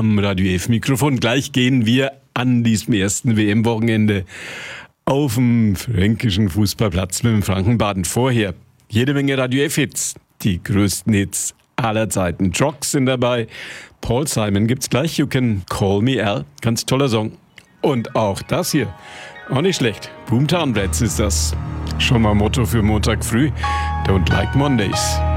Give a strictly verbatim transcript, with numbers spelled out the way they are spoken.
am Radio F-Mikrofon. Gleich gehen wir an diesem ersten W M-Wochenende auf dem fränkischen Fußballplatz mit dem Frankenbaden. Vorher jede Menge Radio F-Hits, die größten Hits aller Zeiten. Jocks sind dabei, Paul Simon gibt's gleich, You Can Call Me Al, ganz toller Song. Und auch das hier, auch nicht schlecht, Boomtown Rats ist das. Schon mal Motto für Montag früh, Don't Like Mondays.